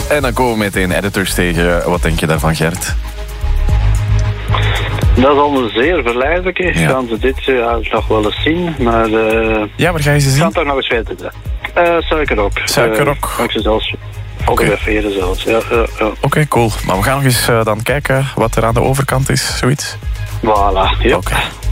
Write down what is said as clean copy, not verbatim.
En dan komen we meteen editors tegen. Wat denk je daarvan, Gert? Dat is al een zeer verleidelijke. Ja. Gaan ze dit jaar nog wel eens zien. Maar Ja, waar ga je ze ik zien? kan toch nog eens weten. Suikerrok. Suikerrok. Kan ik ze zelfs fotograferen zelfs. Ja. Oké, cool. Maar we gaan nog eens dan kijken wat er aan de overkant is. Zoiets. Voilà. Ja. Oké.